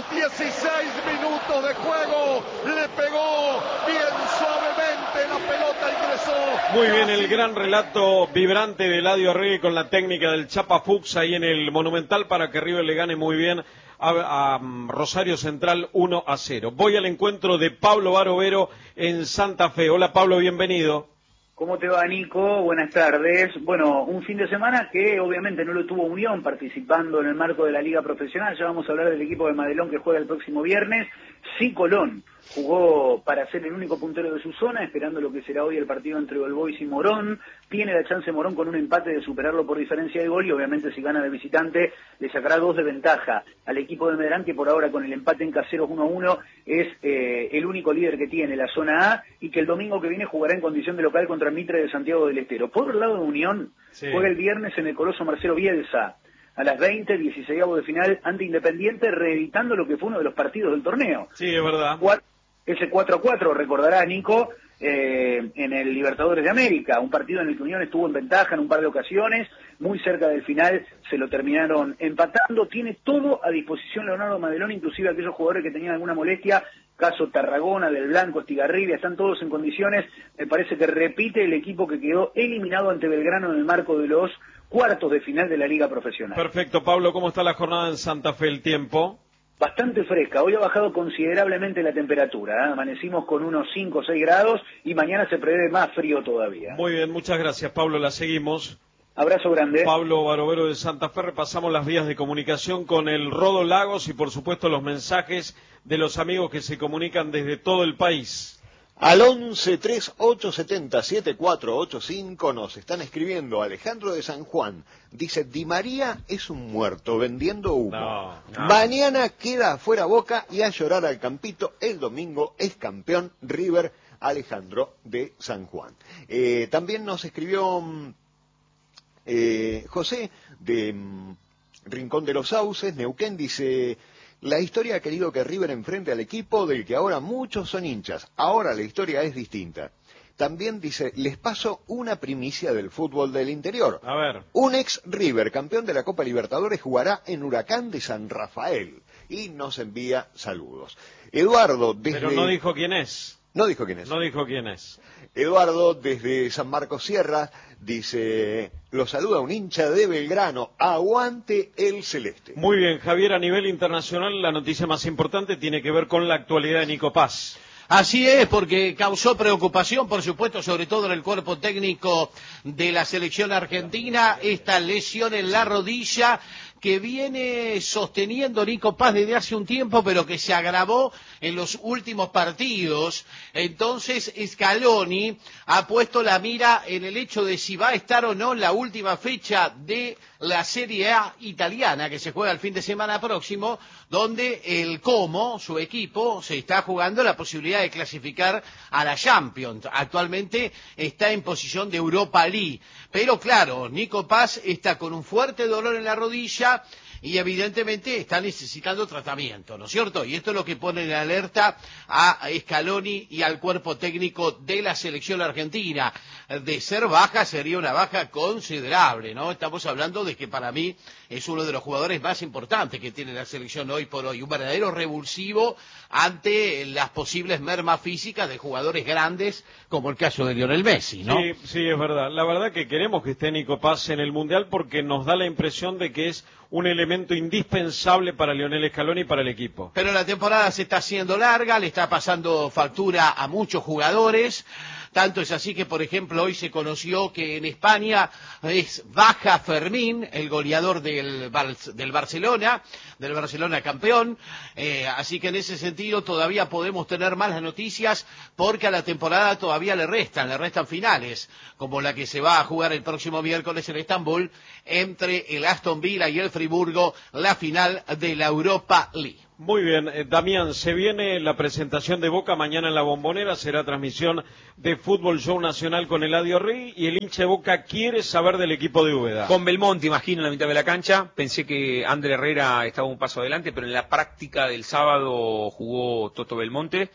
16 minutos de juego, le pegó bien suavemente, la pelota ingresó. Muy bien, el gran relato vibrante de Eladio Arregui con la técnica del Chapa Fuchs ahí en el Monumental para que River le gane muy bien a Rosario Central 1-0. Voy al encuentro de Pablo Barovero en Santa Fe. Hola Pablo, bienvenido. ¿Cómo te va, Nico? Buenas tardes. Bueno, un fin de semana que obviamente no lo tuvo Unión participando en el marco de la Liga Profesional. Ya vamos a hablar del equipo de Madelón que juega el próximo viernes. Sí, Colón jugó para ser el único puntero de su zona, esperando lo que será hoy el partido entre All Boys y Morón. Tiene la chance Morón con un empate de superarlo por diferencia de gol y obviamente si gana de visitante le sacará 2 de ventaja al equipo de Medellín, que por ahora con el empate en caseros 1-1 es el único líder que tiene la zona A y que el domingo que viene jugará en condición de local contra Mitre de Santiago del Estero. Por el lado de Unión, juega el viernes en el Coloso Marcelo Bielsa a las 20, 16avos de final ante Independiente, reeditando lo que fue uno de los partidos del torneo. Sí, es verdad. Ese 4-4, recordará Nico, en el Libertadores de América, un partido en el que Unión estuvo en ventaja en un par de ocasiones, muy cerca del final se lo terminaron empatando. Tiene todo a disposición Leonardo Madelón, inclusive aquellos jugadores que tenían alguna molestia, caso Tarragona, Del Blanco, Estigarribia, están todos en condiciones. Me parece que repite el equipo que quedó eliminado ante Belgrano en el marco de los cuartos de final de la Liga Profesional. Perfecto, Pablo, ¿cómo está la jornada en Santa Fe, el tiempo? Bastante fresca, hoy ha bajado considerablemente la temperatura, amanecimos con unos 5 o 6 grados y mañana se prevé más frío todavía. Muy bien, muchas gracias Pablo, la seguimos. Abrazo grande. Pablo Barovero de Santa Fe, repasamos las vías de comunicación con el Rodo Lagos y por supuesto los mensajes de los amigos que se comunican desde todo el país. Al 11-3870-7485 nos están escribiendo Alejandro de San Juan. Dice, Di María es un muerto vendiendo humo. No. Mañana queda afuera Boca y a llorar al Campito. El domingo es campeón River. Alejandro de San Juan. También nos escribió José de Rincón de los Sauces, Neuquén, dice... La historia ha querido que River enfrente al equipo del que ahora muchos son hinchas. Ahora la historia es distinta. También dice, les paso una primicia del fútbol del interior. A ver. Un ex River, campeón de la Copa Libertadores, jugará en Huracán de San Rafael. Y nos envía saludos. Eduardo, desde... Pero no dijo quién es. No dijo quién es. No dijo quién es. Eduardo, desde San Marcos Sierra, dice, lo saluda un hincha de Belgrano, aguante el celeste. Muy bien, Javier, a nivel internacional la noticia más importante tiene que ver con la actualidad de Nico Paz. Así es, porque causó preocupación, por supuesto, sobre todo en el cuerpo técnico de la selección argentina, esta lesión en la rodilla que viene sosteniendo Nico Paz desde hace un tiempo, pero que se agravó en los últimos partidos. Entonces Scaloni ha puesto la mira en el hecho de si va a estar o no en la última fecha de la Serie A italiana, que se juega el fin de semana próximo, donde el Como, su equipo, se está jugando la posibilidad de clasificar a la Champions. Actualmente está en posición de Europa League. Pero claro, Nico Paz está con un fuerte dolor en la rodilla y evidentemente está necesitando tratamiento, ¿no es cierto? Y esto es lo que pone en alerta a Scaloni y al cuerpo técnico de la selección argentina. De ser baja sería una baja considerable, ¿no? Estamos hablando de que para mí es uno de los jugadores más importantes que tiene la selección hoy por hoy, un verdadero revulsivo ante las posibles mermas físicas de jugadores grandes como el caso de Lionel Messi, ¿no? Sí, es verdad. La verdad que queremos que esté Nico Paz en el Mundial porque nos da la impresión de que es un elemento indispensable para Lionel Scaloni y para el equipo. Pero la temporada se está haciendo larga, le está pasando factura a muchos jugadores. Tanto es así que, por ejemplo, hoy se conoció que en España es baja Fermín, el goleador del Barcelona campeón. Así que en ese sentido todavía podemos tener malas noticias porque a la temporada todavía le restan finales, como la que se va a jugar el próximo miércoles en Estambul entre el Aston Villa y el Friburgo, la final de la Europa League. Muy bien, Damián, se viene la presentación de Boca mañana en la Bombonera, será transmisión de Fútbol Show Nacional con Eladio Arregui y el hincha de Boca quiere saber del equipo de Úbeda. Con Belmonte, imagino, en la mitad de la cancha, pensé que André Herrera estaba un paso adelante, pero en la práctica del sábado jugó Toto Belmonte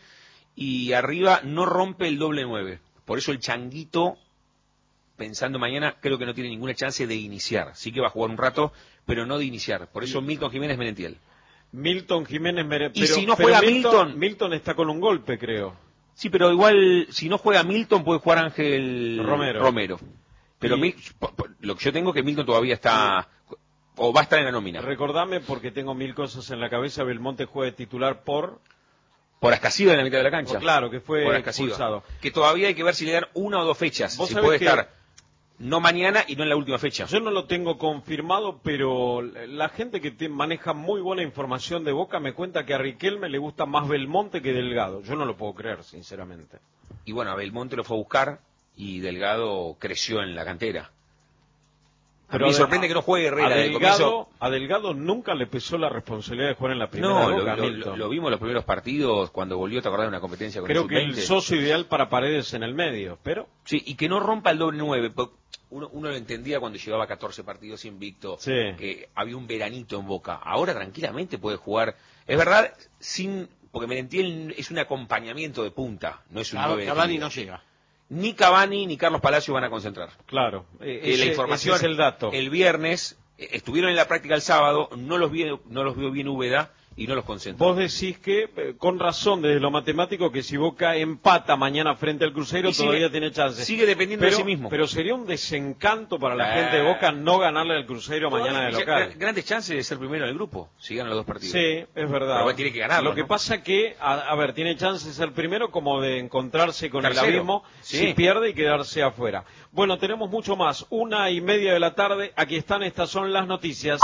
y arriba no rompe el doble 9, por eso el Changuito, pensando mañana, creo que no tiene ninguna chance de iniciar, sí que va a jugar un rato, pero no de iniciar, por eso Milton Jiménez Merentiel. Milton Jiménez Y si no juega Milton... Milton está con un golpe, creo. Sí, pero igual, si no juega Milton, puede jugar Ángel Romero. Pero lo que yo tengo es que Milton todavía está... o va a estar en la nómina. Recordame, porque tengo mil cosas en la cabeza, Belmonte juega de titular por Ascasiba en la mitad de la cancha. Claro, que fue expulsado. Que todavía hay que ver si le dan 1 o 2 fechas. Si puede estar no mañana y no en la última fecha. Yo no lo tengo confirmado, pero la gente que maneja muy buena información de Boca me cuenta que a Riquelme le gusta más Belmonte que Delgado. Yo no lo puedo creer, sinceramente. Y bueno, a Belmonte lo fue a buscar y Delgado creció en la cantera. Pero me sorprende que no juegue Herrera. A Delgado nunca le pesó la responsabilidad de jugar en la primera. No, lo vimos en los primeros partidos cuando volvió, ¿te acordás, de una competencia con el Sub-20? Creo que el socio ideal para Paredes en el medio, pero... Sí, y que no rompa el doble 9. Uno lo entendía cuando llevaba 14 partidos invicto, que había un veranito en Boca. Ahora tranquilamente puede jugar. Es verdad, porque Merentiel es un acompañamiento de punta, no es un 9. Cavani no llega. Ni Cavani ni Carlos Palacio van a concentrar. Claro, la información ese es el dato. El viernes estuvieron en la práctica el sábado, no los vio bien Úbeda y no los concentró. Vos decís que, con razón, desde lo matemático, que si Boca empata mañana frente al Cruzeiro todavía tiene chance. Sigue dependiendo de sí mismo. Pero sería un desencanto para la gente de Boca no ganarle al Cruzeiro mañana de local. Grandes chances de ser primero en el grupo, si ganan los 2 partidos. Sí, es verdad. Pero tiene que ganarlo. Lo que pasa que, a ver, tiene chances de ser primero como de encontrarse con Tercero. el abismo si pierde y quedarse afuera. Bueno, tenemos mucho más. 1:30 de la tarde. Aquí están, estas son las noticias.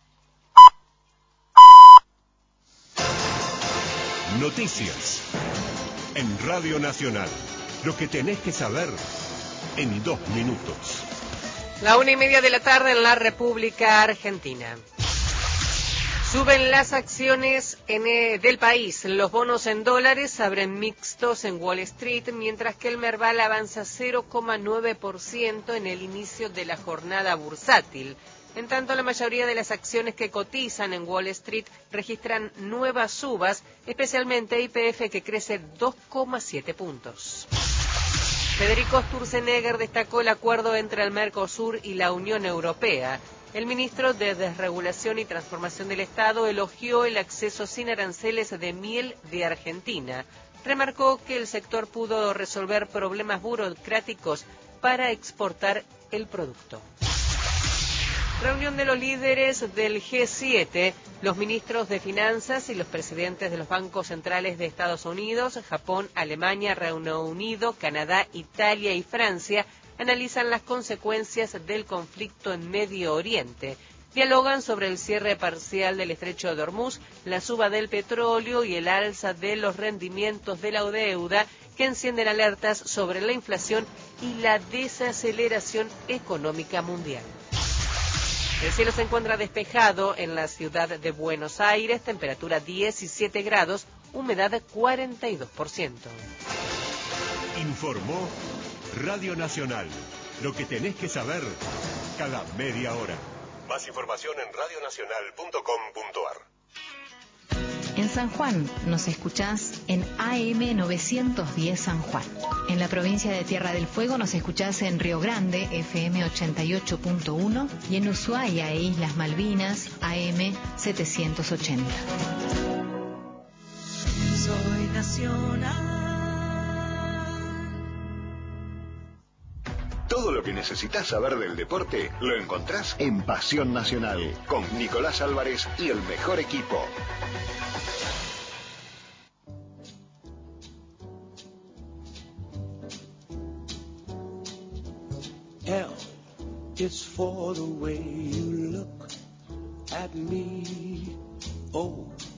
Noticias en Radio Nacional. Lo que tenés que saber en 2 minutos. 1:30 de la tarde en la República Argentina. Suben las acciones del país. Los bonos en dólares abren mixtos en Wall Street, mientras que el Merval avanza 0,9% en el inicio de la jornada bursátil. En tanto, la mayoría de las acciones que cotizan en Wall Street registran nuevas subas, especialmente YPF, que crece 2,7 puntos. Federico Sturzenegger destacó el acuerdo entre el Mercosur y la Unión Europea. El ministro de Desregulación y Transformación del Estado elogió el acceso sin aranceles de miel de Argentina. Remarcó que el sector pudo resolver problemas burocráticos para exportar el producto. Reunión de los líderes del G7, los ministros de Finanzas y los presidentes de los bancos centrales de Estados Unidos, Japón, Alemania, Reino Unido, Canadá, Italia y Francia analizan las consecuencias del conflicto en Medio Oriente. Dialogan sobre el cierre parcial del estrecho de Hormuz, la suba del petróleo y el alza de los rendimientos de la deuda, que encienden alertas sobre la inflación y la desaceleración económica mundial. El cielo se encuentra despejado en la ciudad de Buenos Aires, temperatura 17 grados, humedad 42%. Informó Radio Nacional. Lo que tenés que saber cada media hora. Más información en radionacional.com.ar. En San Juan nos escuchás en AM 910 San Juan. En la provincia de Tierra del Fuego nos escuchás en Río Grande, FM 88.1, y en Ushuaia e Islas Malvinas, AM 780. Soy nacional. Todo lo que necesitas saber del deporte lo encontrás en Pasión Nacional, con Nicolás Álvarez y el mejor equipo. L, it's for the way you look at me. O,